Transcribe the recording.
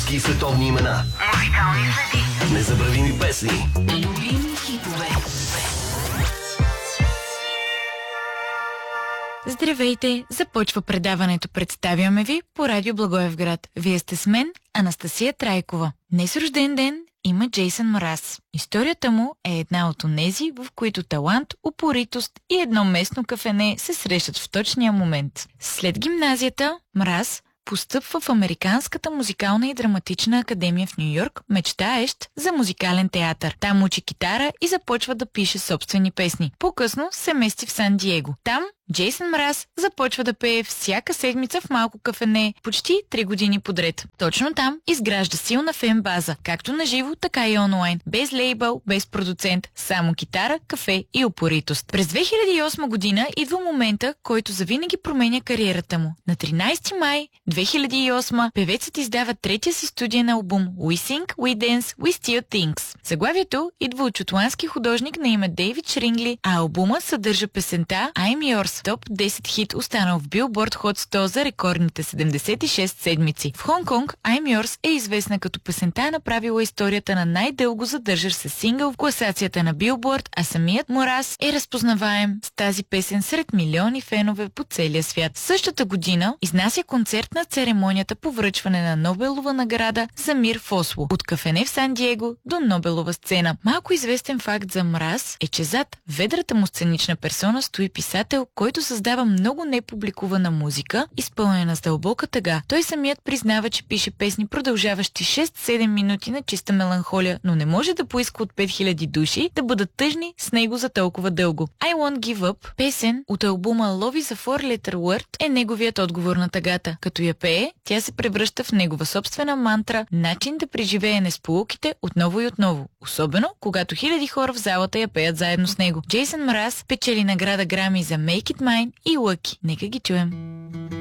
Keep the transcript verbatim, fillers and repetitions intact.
български и световни имена. Музикални следи. Незабравими песни. Любими хитове. Здравейте! Започва предаването "Представяме ви" по радио Благоевград. Вие сте с мен, Анастасия Трайкова. Днес рожден ден има Джейсън Мраз. Историята му е една от онези, в които талант, упоритост и едно местно кафене се срещат в точния момент. След гимназията, Мраз постъпва в Американската музикална и драматична академия в Ню-Йорк, мечтаещ за музикален театър. Там учи китара и започва да пише собствени песни. По-късно се мести в Сан Диего. Там Джейсън Мраз започва да пее всяка седмица в малко кафене почти три години подред. Точно там изгражда силна фен база, както на живо, така и онлайн. Без лейбъл, без продуцент, само китара, кафе и упоритост. През две хиляди и осма година идва момента, който завинаги променя кариерата му. На тринайсети май две хиляди и осма певецът издава третия си студиен албум We Sing, We Dance, We Steal Things. Заглавието идва от шотландски художник на име Дейвид Шрингли, а албумът съдържа песента I'm Yours, топ десет хит, останал в Billboard Hot сто за рекордните седемдесет и шест седмици. В Хонг-Конг I'm Yours е известна като песента, направила историята на най-дълго задържащ се сингъл в класацията на Billboard, а самият Мраз е разпознаваем с тази песен сред милиони фенове по целия свят. Същата година изнася концерт на церемонията по връчване на Нобелова награда за мир в Осло. От кафене в Сан Диего до Нобелова сцена. Малко известен факт за Мраз е, че зад ведрата му сценична персона стои писател, който създава много непубликувана музика, изпълнена с дълбока тъга. Той самият признава, че пише песни, продължаващи шест-седем минути на чиста меланхолия, но не може да поиска от пет хиляди души да бъдат тъжни с него за толкова дълго. I Won't Give Up, песен от албума Love is a Four-Letter Word, е неговият отговор на тъгата. Като я пее, тя се превръща в негова собствена мантра, начин да преживее несполуките отново и отново. Особено, когато хиляди хора в залата я пеят заедно с него. Джейсън Мраз печели награда Грами за Make It Mine и Lucky. Нека ги чуем.